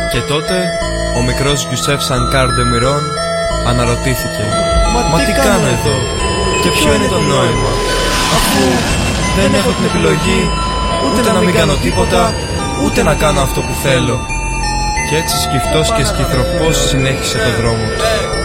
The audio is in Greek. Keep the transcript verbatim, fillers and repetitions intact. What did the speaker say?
Και τότε ο μικρός Γιουσέφ Σανκάρ ντε Μιρόν αναρωτήθηκε, Μα, Μα τι κάνω εδώ και ποιο είναι το νόημα, αφού δεν έχω την επιλογή ούτε να μην κάνω τίποτα, ούτε να κάνω αυτό που θέλω. Και έτσι σκυφτός και σκυθροπός συνέχισε το δρόμο του.